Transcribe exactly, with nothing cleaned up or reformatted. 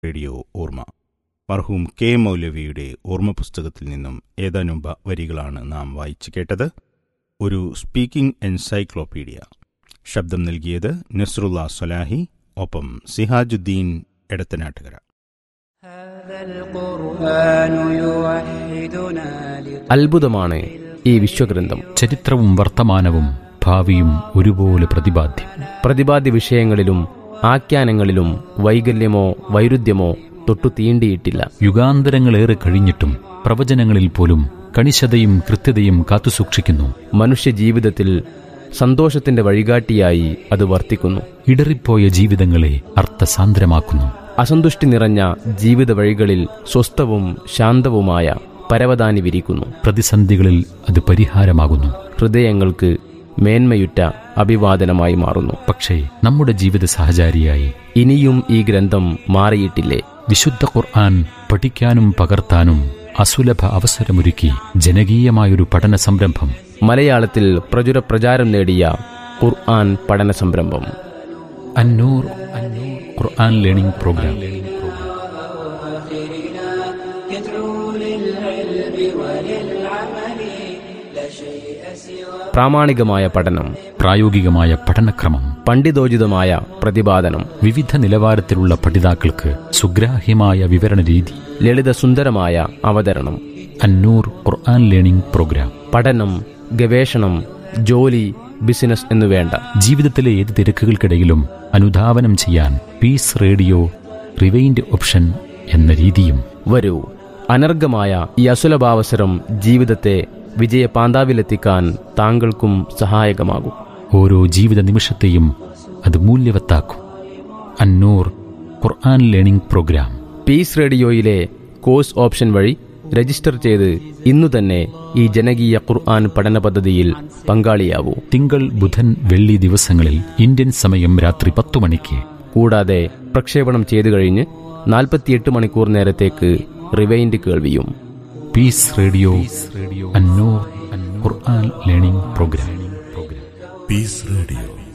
Radio ഓർമ്മ. മർഹൂം K മൗലവിയുടെ ഓർമ്മ പുസ്തകത്തിൽ നിന്നും ഏതാനും ബ- വരികളാണ് നാം വായിച്ചു കേട്ടത്. ഒരു സ്പീക്കിംഗ് എൻസൈക്ലോപീഡിയ. ശബ്ദം നൽകിയത് നസ്രുല്ലാ സ്വലാഹി, ഒപ്പം സിഹാജുദ്ദീൻ എടത്തനാട്ടുകര. അത്ഭുതമാണ് ഈ വിശ്വഗ്രന്ഥം. ചരിത്രവും വർത്തമാനവും ഭാവിയും ഒരുപോലെ പ്രതിപാദ്യം. പ്രതിപാദ്യ വിഷയങ്ങളിലും ആഖ്യാനങ്ങളിലും വൈകല്യമോ വൈരുദ്ധ്യമോ തൊട്ടു തീണ്ടിയിട്ടില്ല. യുഗാന്തരങ്ങളേറെ കഴിഞ്ഞിട്ടും പ്രവചനങ്ങളിൽ പോലും കണിശതയും കൃത്യതയും കാത്തുസൂക്ഷിക്കുന്നു. മനുഷ്യജീവിതത്തിൽ സന്തോഷത്തിന്റെ വഴികാട്ടിയായി അത് വർത്തിക്കുന്നു. ഇടറിപ്പോയ ജീവിതങ്ങളെ അർത്ഥസാന്ദ്രമാക്കുന്നു. അസന്തുഷ്ടി നിറഞ്ഞ ജീവിത വഴികളിൽ സ്വസ്ഥവും ശാന്തവുമായ പരവതാനി വിരിക്കുന്നു. പ്രതിസന്ധികളിൽ അത് പരിഹാരമാകുന്നു. ഹൃദയങ്ങൾക്ക് മേന്മയുറ്റ അഭിവാദനമായി മാറുന്നു. പക്ഷേ നമ്മുടെ ജീവിത സഹചാരിയായി ഇനിയും ഈ ഗ്രന്ഥം മാറിയിട്ടില്ലേ? വിശുദ്ധ ഖുർആൻ പഠിക്കാനും പകർത്താനും അസുലഭ അവസരമൊരുക്കി ജനകീയമായൊരു പഠന സംരംഭം. മലയാളത്തിൽ പ്രചുര പ്രചാരം നേടിയ ഖുർആൻ പഠന സംരംഭം അന്നൂർ ഖുർആൻ ലേണിംഗ് പ്രോഗ്രാം. പ്രാമാണികമായ പഠനം, പ്രായോഗികമായ പഠനക്രമം, പണ്ഡിതോചിതമായ പ്രതിപാദനം, വിവിധ നിലവാരത്തിലുള്ള പഠിതാക്കൾക്ക് സുഗ്രാഹ്യമായ വിവരണ രീതി, ലളിതസുന്ദരമായ അവതരണം. അന്നൂർ ഖുർആൻ ലേണിംഗ് പ്രോഗ്രാം. പഠനം, ഗവേഷണം, ജോലി, ബിസിനസ് എന്നുവേണ്ട ജീവിതത്തിലെ ഏത് തിരക്കുകൾക്കിടയിലും അനുധാവനം ചെയ്യാൻ പീസ് റേഡിയോ റിവൈൻഡ് ഓപ്ഷൻ എന്ന രീതിയും. വരൂ, അനർഘമായ ഈ അസുലഭാവസരം ജീവിതത്തെ വിജയ പാന്താവിലെത്തിക്കാൻ താങ്കൾക്കും സഹായകമാകും. ഓരോ ജീവിത നിമിഷത്തെയും അത് മൂല്യവത്താക്കും. അന്നൂർ ഖുർആൻ learning programme. Piece റേഡിയോയിലെ course option വഴി രജിസ്റ്റർ ചെയ്ത് ഇന്നു തന്നെ ഈ ജനകീയ ഖുർആൻ പഠന പദ്ധതിയിൽ പങ്കാളിയാവൂ. തിങ്കൾ, ബുധൻ, വെള്ളി ദിവസങ്ങളിൽ ഇന്ത്യൻ സമയം രാത്രി പത്തു മണിക്ക്. കൂടാതെ പ്രക്ഷേപണം ചെയ്തു കഴിഞ്ഞ് നാൽപ്പത്തിയെട്ട് മണിക്കൂർ നേരത്തേക്ക് റിവൈൻഡ് കേൾവിയും. പീസ് റേഡിയോ അന്നൂർ ഖുർആൻ ലേണിംഗ് പ്രോഗ്രാം. Piece radio